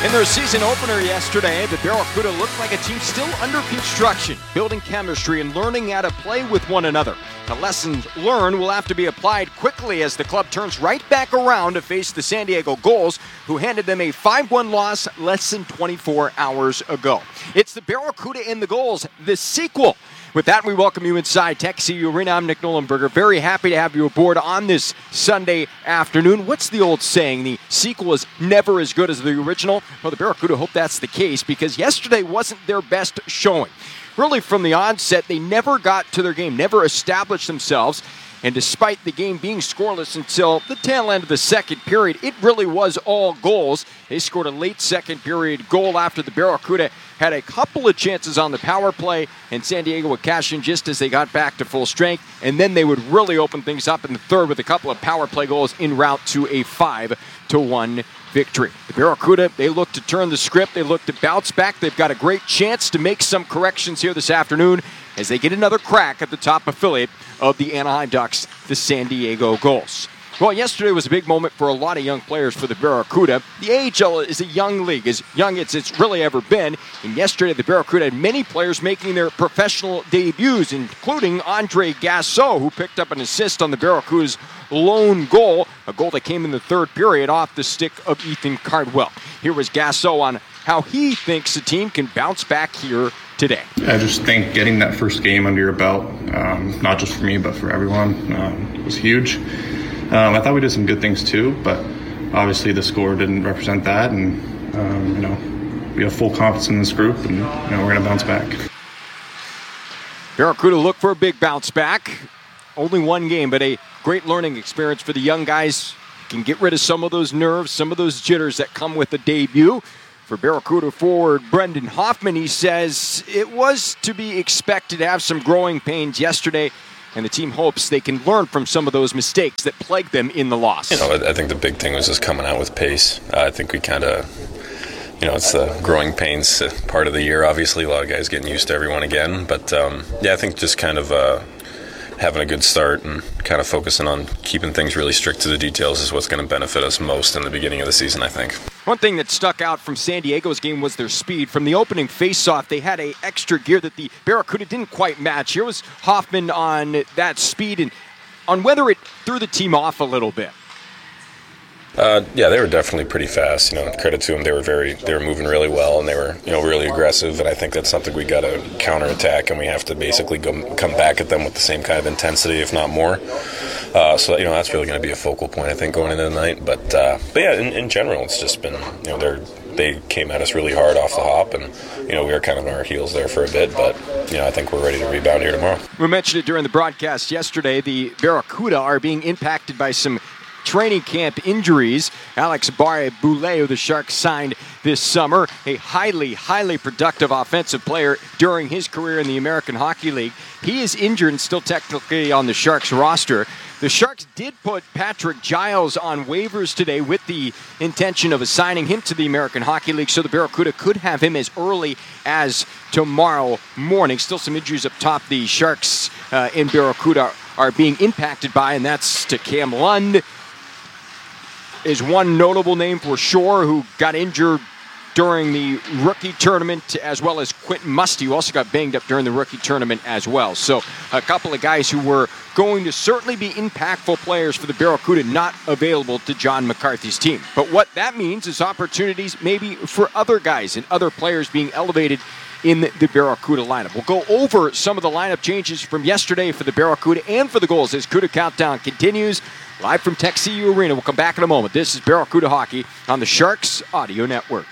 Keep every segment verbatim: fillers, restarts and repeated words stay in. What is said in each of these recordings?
In their season opener yesterday, the Barracuda looked like a team still under construction, building chemistry and learning how to play with one another. The lessons learned will have to be applied quickly as the club turns right back around to face the San Diego Gulls, who handed them a five one loss less than twenty-four hours ago. It's the Barracuda and the Gulls, the sequel. With that, we welcome you inside Tech C U Arena. I'm Nick Nollenberger. Very happy to have you aboard on this Sunday afternoon. What's the old saying? The sequel is never as good as the original? Well, the Barracuda hope that's the case because yesterday wasn't their best showing. Really, from the onset, they never got to their game, never established themselves. And despite the game being scoreless until the tail end of the second period, it really was all goals. They scored a late second period goal after the Barracuda had a couple of chances on the power play, and San Diego would cash in just as they got back to full strength. And then they would really open things up in the third with a couple of power play goals en route to a five to one victory. The Barracuda, they look to turn the script. They look to bounce back. They've got a great chance to make some corrections here this afternoon as they get another crack at the top affiliate of the Anaheim Ducks, the San Diego Gulls. Well, yesterday was a big moment for a lot of young players for the Barracuda. The A H L is a young league, as young as it's really ever been. And yesterday, the Barracuda had many players making their professional debuts, including Andre Gasso, who picked up an assist on the Barracuda's lone goal, a goal that came in the third period off the stick of Ethan Cardwell. Here was Gasso on how he thinks the team can bounce back here today. I just think getting that first game under your belt, um, not just for me, but for everyone, um, was huge. Um, I thought we did some good things too, but obviously the score didn't represent that, and um, you know, we have full confidence in this group, and you know, we're going to bounce back. Barracuda look for a big bounce back. Only one game, but a great learning experience for the young guys. Can get rid of some of those nerves, some of those jitters that come with the debut. For Barracuda forward Brendan Hoffman, he says it was to be expected to have some growing pains yesterday, and the team hopes they can learn from some of those mistakes that plagued them in the loss. You know, I think the big thing was just coming out with pace. Uh, I think we kind of, you know, it's the growing pains part of the year. Obviously, a lot of guys getting used to everyone again. But, um, yeah, I think just kind of uh, having a good start and kind of focusing on keeping things really strict to the details is what's going to benefit us most in the beginning of the season, I think. One thing that stuck out from San Diego's game was their speed. From the opening face-off, they had a extra gear that the Barracuda didn't quite match. Here was Hoffman on that speed and on whether it threw the team off a little bit. Uh, yeah, they were definitely pretty fast. You know, credit to them, they were very, they were moving really well, and they were, you know, really aggressive. And I think that's something we got to counterattack, and we have to basically go, come back at them with the same kind of intensity, if not more. Uh, so you know, that's really going to be a focal point, I think, going into the night. But, uh, but yeah, in, in general, it's just been, you know, they're they came at us really hard off the hop, and you know, we were kind of on our heels there for a bit. But you know, I think we're ready to rebound here tomorrow. We mentioned it during the broadcast yesterday. The Barracuda are being impacted by some training camp injuries. Alex Barre-Boulet, who the Sharks signed this summer, a highly, highly productive offensive player during his career in the American Hockey League. He is injured and still technically on the Sharks roster. The Sharks did put Patrick Giles on waivers today with the intention of assigning him to the American Hockey League, so the Barracuda could have him as early as tomorrow morning. Still some injuries up top the Sharks uh, in Barracuda are being impacted by, and that's to Cam Lund, is one notable name for sure, who got injured during the rookie tournament, as well as Quentin Musty, who also got banged up during the rookie tournament as well. So a couple of guys who were going to certainly be impactful players for the Barracuda not available to John McCarthy's team. But what that means is opportunities maybe for other guys and other players being elevated in the Barracuda lineup. We'll go over some of the lineup changes from yesterday for the Barracuda and for the Gulls as CUDA Countdown continues. Live from Tech C U Arena. We'll come back in a moment. This is Barracuda Hockey on the Sharks Audio Network.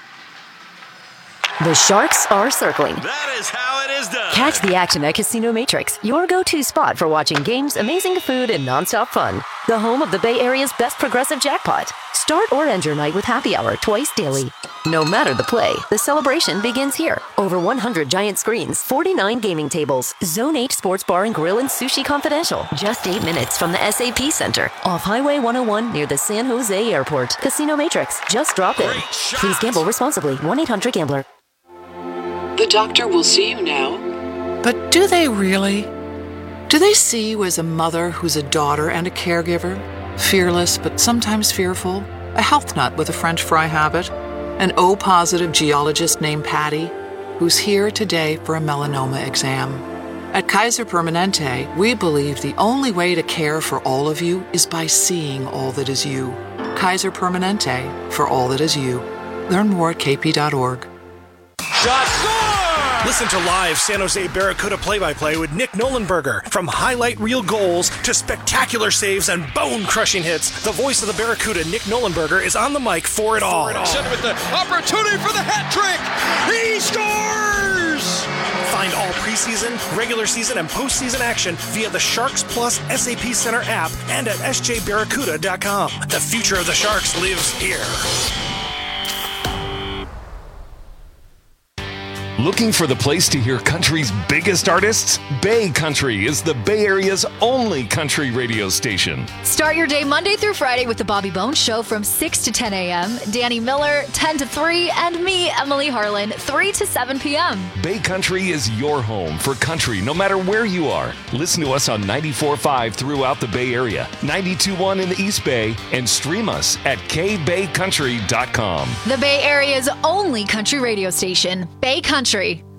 The Sharks are circling. That is how it is done. Catch the action at Casino Matrix, your go-to spot for watching games, amazing food, and nonstop fun. The home of the Bay Area's best progressive jackpot. Start or end your night with happy hour twice daily. No matter the play, the celebration begins here. Over one hundred giant screens, forty-nine gaming tables, Zone eight Sports Bar and Grill and Sushi Confidential. Just eight minutes from the S A P Center. Off Highway one oh one near the San Jose Airport. Casino Matrix. Just drop in. Please gamble responsibly. one eight hundred gambler. The doctor will see you now. But do they really? Do they see you as a mother who's a daughter and a caregiver? Fearless, but sometimes fearful? A health nut with a French fry habit? an O-positive geologist named Patty, who's here today for a melanoma exam. At Kaiser Permanente, we believe the only way to care for all of you is by seeing all that is you. Kaiser Permanente, for all that is you. Learn more at k p dot org. Shot score! Listen to live San Jose Barracuda play-by-play with Nick Nolenberger. From highlight reel goals to spectacular saves and bone-crushing hits, the voice of the Barracuda, Nick Nolenberger, is on the mic for it all. Send with the opportunity for the hat trick. He scores! Find all preseason, regular season, and postseason action via the Sharks Plus S A P Center app and at s j barracuda dot com. The future of the Sharks lives here. Looking for the place to hear country's biggest artists? Bay Country is the Bay Area's only country radio station. Start your day Monday through Friday with the Bobby Bones Show from six to ten a.m., Danny Miller, ten to three, and me, Emily Harlan, three to seven p.m. Bay Country is your home for country no matter where you are. Listen to us on ninety-four point five throughout the Bay Area, ninety-two point one in the East Bay, and stream us at k bay country dot com. The Bay Area's only country radio station, Bay Country.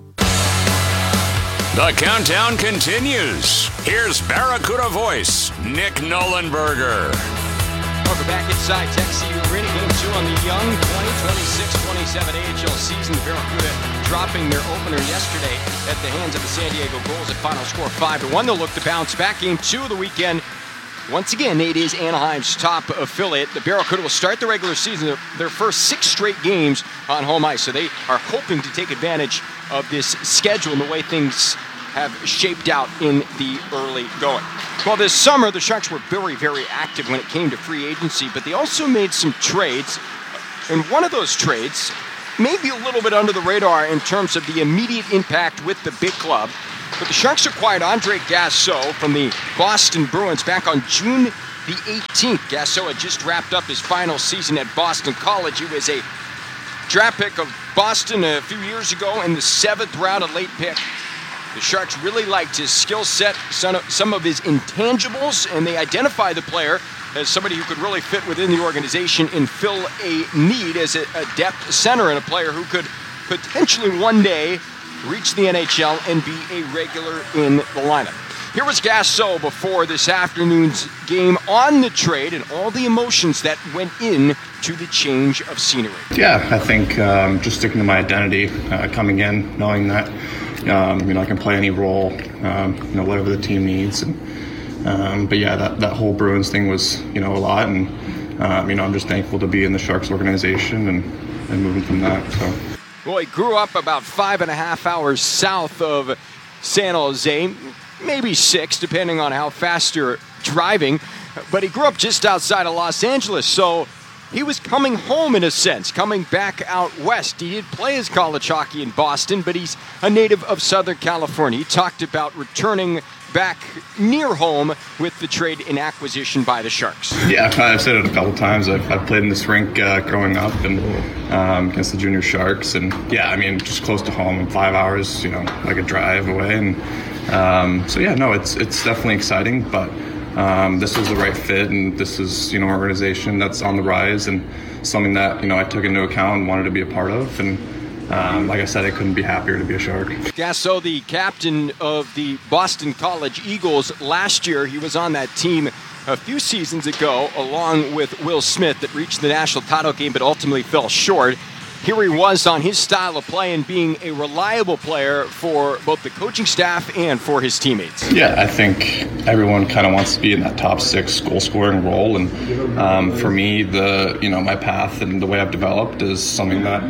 The countdown continues. Here's Barracuda voice, Nick Nolenberger. Welcome back inside Tech C U Arena. Game two on the young twenty twenty-six twenty-seven A H L season. The Barracuda dropping their opener yesterday at the hands of the San Diego Gulls at final score five to one. They'll look to bounce back. Game two of the weekend. Once again, it is Anaheim's top affiliate. The Barracuda will start the regular season, their, their first six straight games on home ice. So they are hoping to take advantage of this schedule and the way things have shaped out in the early going. Well, this summer, the Sharks were very, very active when it came to free agency, but they also made some trades. And one of those trades may be a little bit under the radar in terms of the immediate impact with the big club. But the Sharks acquired Andre Gasso from the Boston Bruins back on June the eighteenth. Gasso had just wrapped up his final season at Boston College. He was a draft pick of Boston a few years ago in the seventh round, a late pick. The Sharks really liked his skill set, some of his intangibles, and they identified the player as somebody who could really fit within the organization and fill a need as a, a depth center and a player who could potentially one day reach the N H L and be a regular in the lineup. Here was Gasso before this afternoon's game on the trade and all the emotions that went in to the change of scenery. Yeah, I think um, just sticking to my identity, uh, coming in, knowing that um, you know I can play any role, um, you know whatever the team needs. And, um, but yeah, that, that whole Bruins thing was you know a lot, and um, you know I'm just thankful to be in the Sharks organization and, and moving from that. So. Well, he grew up about five and a half hours south of San Jose, maybe six, depending on how fast you're driving. But he grew up just outside of Los Angeles, so he was coming home in a sense, coming back out west. He did play his college hockey in Boston, but he's a native of Southern California. He talked about returning back near home with the trade and acquisition by the Sharks. Yeah, I've said it a couple times. I've, I've played in this rink uh, growing up and um, against the junior Sharks, and yeah, I mean, just close to home, five hours, you know, like a drive away, and um, so yeah, no, it's it's definitely exciting, but um, this was the right fit, and this is you know an organization that's on the rise and something that you know I took into account and wanted to be a part of, and. Um, like I said, I couldn't be happier to be a Shark. Gasso, the captain of the Boston College Eagles last year, he was on that team a few seasons ago, along with Will Smith, that reached the national title game but ultimately fell short. Here he was on his style of play and being a reliable player for both the coaching staff and for his teammates. Yeah, I think everyone kind of wants to be in that top six goal scoring role, and um, for me, the you know my path and the way I've developed is something that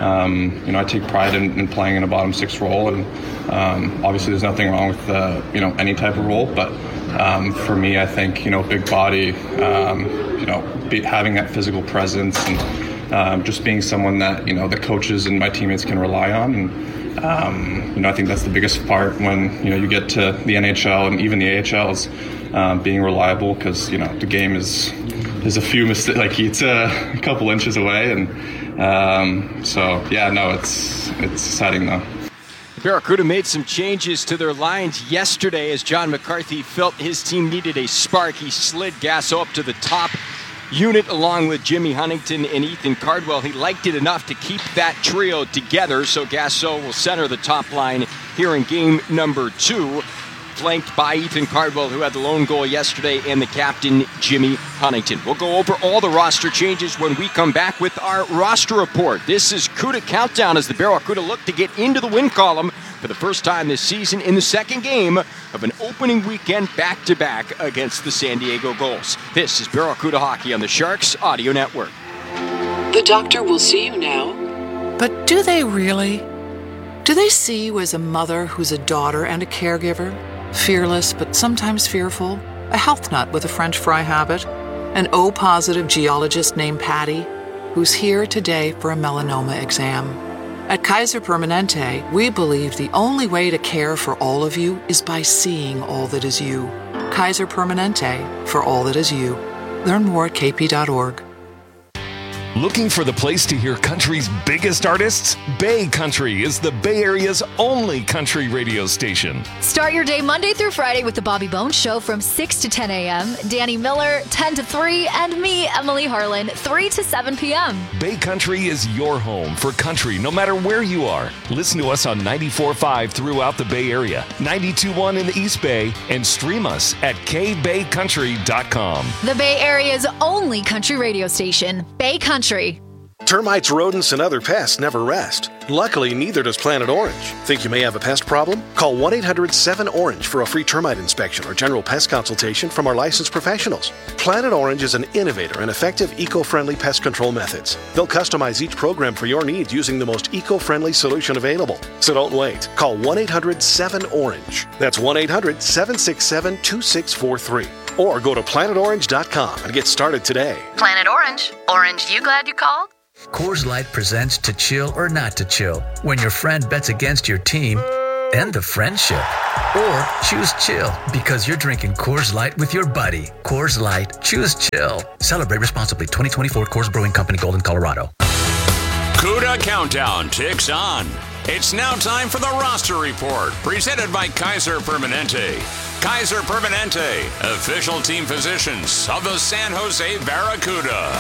um, you know I take pride in, in playing in a bottom six role, and um, obviously there's nothing wrong with uh, you know any type of role, but um, for me, I think you know big body, um, you know be, having that physical presence and. Um, just being someone that you know the coaches and my teammates can rely on, and um, you know I think that's the biggest part when you know you get to the N H L and even the A H L is um, being reliable, because you know the game is is a few mistakes, like it's a, a couple inches away, and um, so yeah, no, it's it's exciting though. Barracuda made some changes to their lines yesterday as John McCarthy felt his team needed a spark. He slid Gasso up to the top unit along with Jimmy Huntington and Ethan Cardwell. He liked it enough to keep that trio together, so Gasseau will center the top line here in game number two, flanked by Ethan Cardwell, who had the lone goal yesterday, and the captain, Jimmy Huntington. We'll go over all the roster changes when we come back with our roster report. This is CUDA Countdown as the Barracuda look to get into the win column for the first time this season in the second game of an opening weekend back-to-back against the San Diego Gulls. This is Barracuda Hockey on the Sharks Audio Network. The doctor will see you now. But do they really? Do they see you as a mother who's a daughter and a caregiver? Fearless, but sometimes fearful, a health nut with a French fry habit, an O-positive geologist named Patty, who's here today for a melanoma exam. At Kaiser Permanente, we believe the only way to care for all of you is by seeing all that is you. Kaiser Permanente, for all that is you. Learn more at k p dot org. Looking for the place to hear country's biggest artists? Bay Country is the Bay Area's only country radio station. Start your day Monday through Friday with the Bobby Bones Show from six to ten a.m., Danny Miller, ten to three, and me, Emily Harlan, three to seven p.m. Bay Country is your home for country no matter where you are. Listen to us on ninety-four point five throughout the Bay Area, ninety-two point one in the East Bay, and stream us at k bay country dot com. The Bay Area's only country radio station, Bay Country. Termites, rodents, and other pests never rest. Luckily, neither does Planet Orange. Think you may have a pest problem? Call one eight hundred seven orange for a free termite inspection or general pest consultation from our licensed professionals. Planet Orange is an innovator and effective eco-friendly pest control methods. They'll customize each program for your needs using the most eco-friendly solution available. So don't wait. Call one eight hundred seven orange. That's one eight hundred seven six seven two six four three. Or go to planet orange dot com and get started today. Planet Orange. Orange, you glad you called? Coors Light presents To Chill or Not to Chill, when your friend bets against your team and the friendship. Or choose chill because you're drinking Coors Light with your buddy. Coors Light, choose chill. Celebrate responsibly. twenty twenty-four Coors Brewing Company, Golden, Colorado. CUDA Countdown ticks on. It's now time for the roster report, presented by Kaiser Permanente. Kaiser Permanente, official team physicians of the San Jose Barracuda.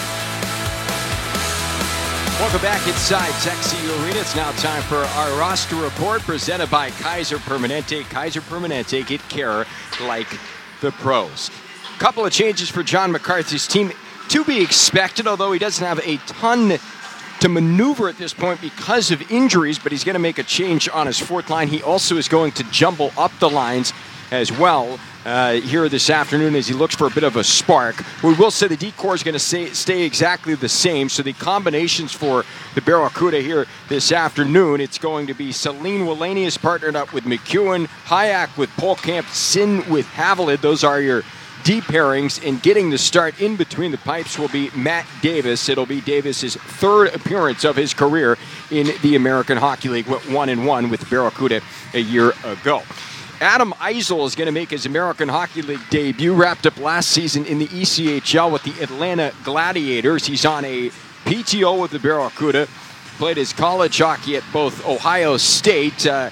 Welcome back inside Texie Arena. It's now time for our roster report presented by Kaiser Permanente. Kaiser Permanente, get care like the pros. Couple of changes for John McCarthy's team to be expected, although he doesn't have a ton to maneuver at this point because of injuries, but he's going to make a change on his fourth line. He also is going to jumble up the lines as well uh, here this afternoon as he looks for a bit of a spark. We will say the decor is going to stay, stay exactly the same, so the combinations for the Barracuda here this afternoon, it's going to be Celine Wallenius partnered up with McEwen, Hayek with Polkamp, Sin with Havilland. Those are your deep pairings, and getting the start in between the pipes will be Matt Davis. It'll be Davis's third appearance of his career in the American Hockey League, went one and one with Barracuda a year ago. Adam Eisel is going to make his American Hockey League debut. Wrapped up last season in the E C H L with the Atlanta Gladiators. He's on a P T O with the Barracuda. Played his college hockey at both Ohio State uh,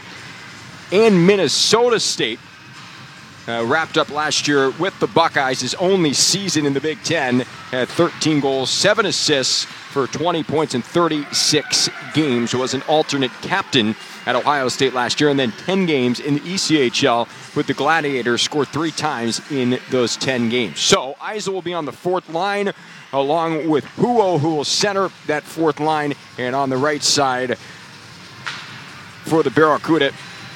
and Minnesota State. Uh, wrapped up last year with the Buckeyes, his only season in the Big Ten. Had thirteen goals, seven assists for twenty points in thirty-six games. Was an alternate captain at Ohio State last year, and then ten games in the E C H L with the Gladiators. Scored three times in those ten games. So Eisel will be on the fourth line, along with Huo, who will center that fourth line. And on the right side for the Barracuda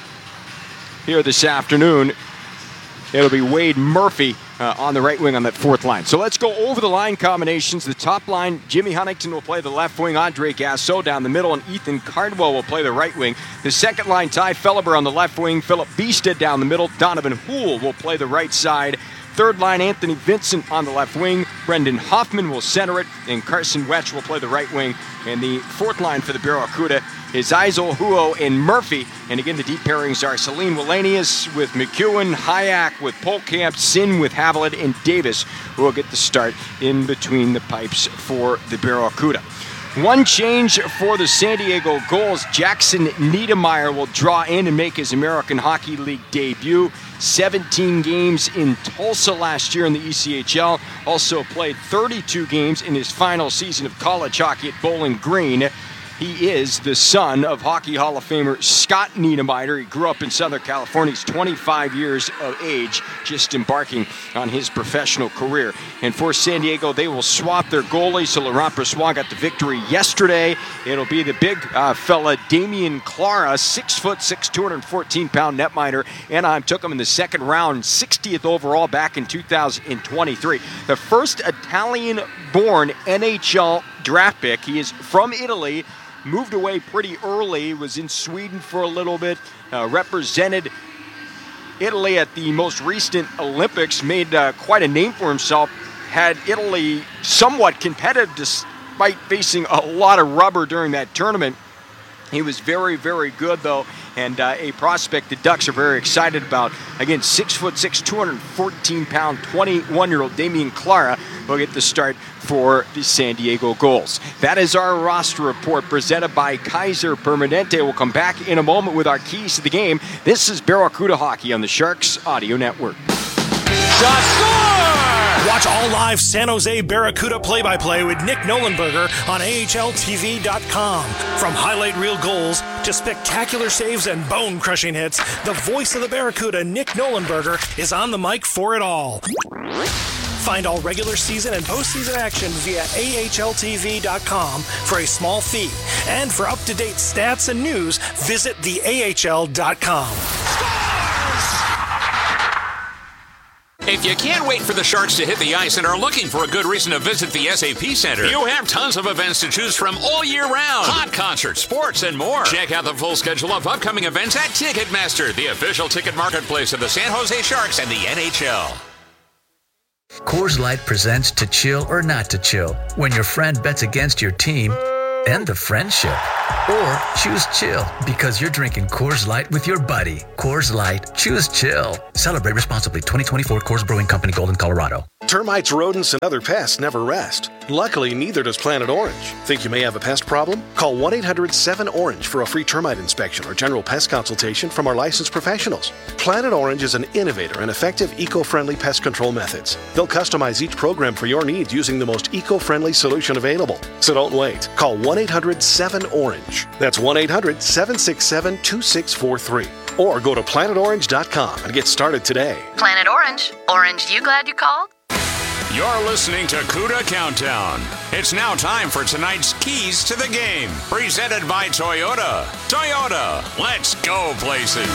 here this afternoon, it'll be Wade Murphy uh, on the right wing on that fourth line. So let's go over the line combinations. The top line, Jimmy Huntington will play the left wing, Andre Gasseau down the middle, and Ethan Cardwell will play the right wing. The second line, Ty Felleber on the left wing, Philip Biestad down the middle, Donovan Houle will play the right side. Third line, Anthony Vincent on the left wing, Brendan Hoffman will center it, and Carson Wetch will play the right wing. And the fourth line for the Barracuda is Eisel, Huo, and Murphy. And again, the deep pairings are Celine Wallenius with McEwen, Hayek with Polkamp, Sin with Havilland, and Davis, who will get the start in between the pipes for the Barracuda. One change for the San Diego Gulls. Jackson Niedermeyer will draw in and make his American Hockey League debut. seventeen games in Tulsa last year in the E C H L. Also played thirty-two games in his final season of college hockey at Bowling Green. He is the son of Hockey Hall of Famer Scott Niedermeyer. He grew up in Southern California. He's twenty-five years of age, just embarking on his professional career. And for San Diego, they will swap their goalie. So Laurent Brossoit got the victory yesterday. It'll be the big uh, fella, Damien Clara, six foot six, two hundred fourteen pound netminder. Anaheim took him in the second round, sixtieth overall back in two thousand twenty-three. The first Italian-born N H L draft pick. He is from Italy. Moved away pretty early, was in Sweden for a little bit, uh, represented Italy at the most recent Olympics, made uh, quite a name for himself, had Italy somewhat competitive despite facing a lot of rubber during that tournament. He was very, very good, though, and uh, a prospect the Ducks are very excited about. Again, six foot six, two hundred fourteen pound, twenty-one-year-old Damien Clara will get the start for the San Diego Gulls. That is our roster report presented by Kaiser Permanente. We'll come back in a moment with our keys to the game. This is Barracuda Hockey on the Sharks Audio Network. Shot score! Watch all live San Jose Barracuda play-by-play with Nick Nolenberger on A H L T V dot com. From highlight reel goals to spectacular saves and bone-crushing hits, the voice of the Barracuda, Nick Nolenberger, is on the mic for it all. Find all regular season and postseason action via A H L T V dot com for a small fee. And for up-to-date stats and news, visit the A H L dot com. If you can't wait for the Sharks to hit the ice and are looking for a good reason to visit the S A P Center, you have tons of events to choose from all year round. Hot concerts, sports, and more. Check out the full schedule of upcoming events at Ticketmaster, the official ticket marketplace of the San Jose Sharks and the N H L. Coors Light presents To Chill or Not to Chill, when your friend bets against your team and the friendship. Or choose chill because you're drinking Coors Light with your buddy. Coors Light, choose chill. Celebrate responsibly. twenty twenty-four Coors Brewing Company, Golden, Colorado. Termites, rodents, and other pests never rest. Luckily, neither does Planet Orange. Think you may have a pest problem? Call one eight hundred seven orange for a free termite inspection or general pest consultation from our licensed professionals. Planet Orange is an innovator and effective eco-friendly pest control methods. They'll customize each program for your needs using the most eco-friendly solution available. So don't wait. Call one eight hundred seven orange. That's one eight hundred seven six seven two six four three. Or go to planet orange dot com and get started today. Planet Orange. Orange, you glad you called? You're listening to CUDA Countdown. It's now time for tonight's Keys to the Game, presented by Toyota. Toyota, let's go places.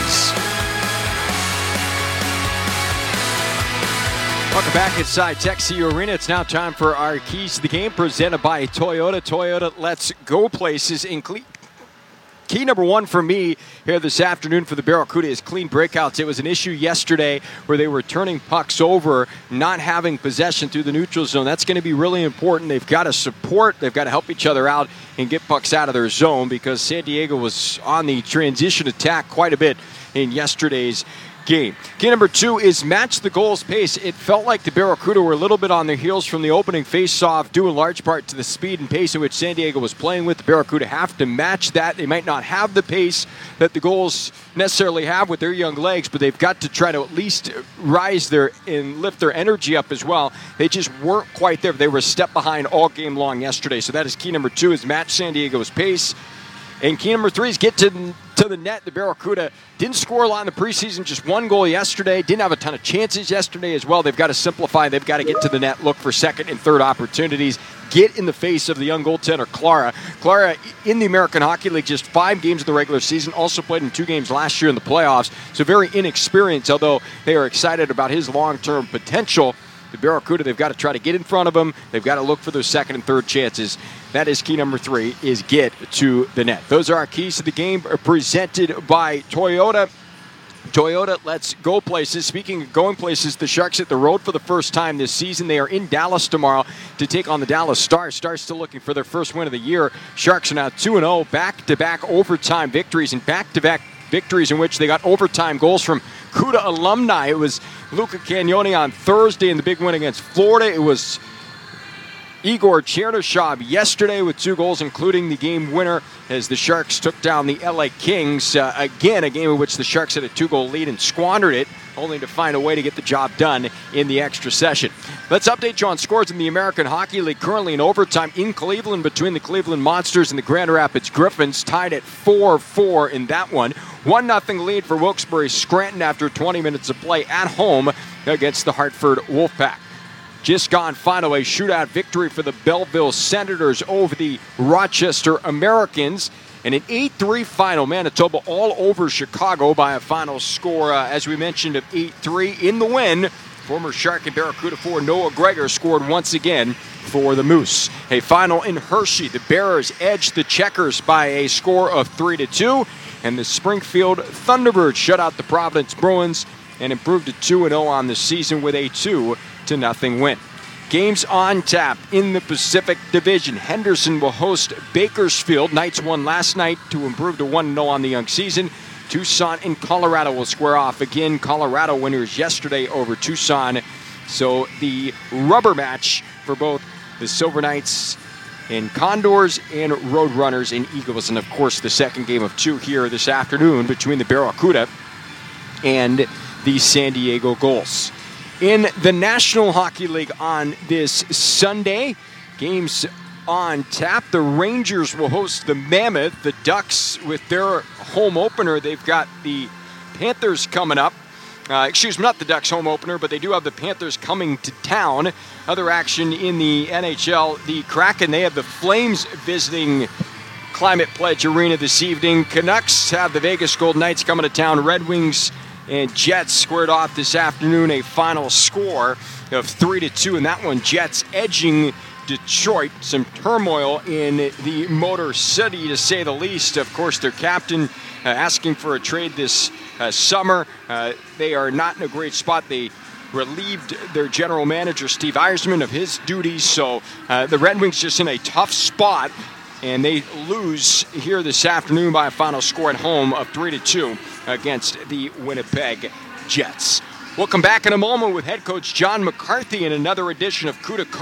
Welcome back inside Texas Arena. It's now time for our Keys to the Game, presented by Toyota. Toyota, let's go places. In cle- Key number one for me here this afternoon for the Barracuda is clean breakouts. It was an issue yesterday where they were turning pucks over, not having possession through the neutral zone. That's going to be really important. They've got to support. They've got to help each other out and get pucks out of their zone, because San Diego was on the transition attack quite a bit in yesterday's game. Key number two is match the goals pace. It felt like the Barracuda were a little bit on their heels from the opening face-off, due in large part to the speed and pace in which San Diego was playing with. The Barracuda have to match that. They might not have the pace that the goals necessarily have with their young legs, but they've got to try to at least rise their and lift their energy up as well. They just weren't quite there. They were a step behind all game long yesterday. So that is key number two, is match San Diego's pace. And key number three is get to, to the net. The Barracuda didn't score a lot in the preseason, just one goal yesterday. Didn't have a ton of chances yesterday as well. They've got to simplify. They've got to get to the net, look for second and third opportunities, get in the face of the young goaltender, Clara. Clara, in the American Hockey League, just five games in the regular season, also played in two games last year in the playoffs, so very inexperienced, although they are excited about his long-term potential. The Barracuda, they've got to try to get in front of them. They've got to look for those second and third chances. That is key number three, is get to the net. Those are our keys to the game, presented by Toyota. Toyota, let's go places. Speaking of going places, the Sharks hit the road for the first time this season. They are in Dallas tomorrow to take on the Dallas Stars. Stars still looking for their first win of the year. Sharks are now two and oh, back-to-back overtime victories, and back-to-back victories in which they got overtime goals from CUDA alumni. It was Luca Cagnoni on Thursday in the big win against Florida. It was Igor Chernyshov yesterday with two goals, including the game winner as the Sharks took down the L A Kings. Uh, again, a game in which the Sharks had a two-goal lead and squandered it, only to find a way to get the job done in the extra session. Let's update you on scores in the American Hockey League. Currently in overtime in Cleveland between the Cleveland Monsters and the Grand Rapids Griffins, tied at four four in that one. one nothing lead for Wilkes-Barre Scranton after twenty minutes of play at home against the Hartford Wolfpack. Just gone final, a shootout victory for the Belleville Senators over the Rochester Americans. And an eight three final, Manitoba all over Chicago by a final score, uh, as we mentioned, of eight three. In the win, former Shark and Barracuda forward Noah Gregor scored once again for the Moose. A final in Hershey, the Bears edged the Checkers by a score of three to two. And the Springfield Thunderbirds shut out the Providence Bruins and improved to two and oh on the season with a two to nothing win. Games on tap in the Pacific Division. Henderson will host Bakersfield. Knights won last night to improve to one and oh on the young season. Tucson and Colorado will square off again. Colorado winners yesterday over Tucson. So the rubber match for both the Silver Knights and Condors and Roadrunners and Eagles. And of course the second game of two here this afternoon between the Barracuda and the San Diego Gulls. In the National Hockey League on this Sunday, games on tap. The Rangers will host the Mammoth. The Ducks, with their home opener, they've got the Panthers coming up. Uh, excuse me, not the Ducks home opener, but they do have the Panthers coming to town. Other action in the N H L, the Kraken, they have the Flames visiting Climate Pledge Arena this evening. Canucks have the Vegas Golden Knights coming to town. Red Wings and Jets squared off this afternoon, a final score of three to two, and that one Jets edging Detroit. Some turmoil in the Motor City, to say the least. Of course, their captain uh, asking for a trade this uh, summer. Uh, they are not in a great spot. They relieved their general manager, Steve Yzerman, of his duties, so uh, the Red Wings just in a tough spot, and they lose here this afternoon by a final score at home of three to two against the Winnipeg Jets. We'll come back in a moment with head coach John McCarthy in another edition of CUDA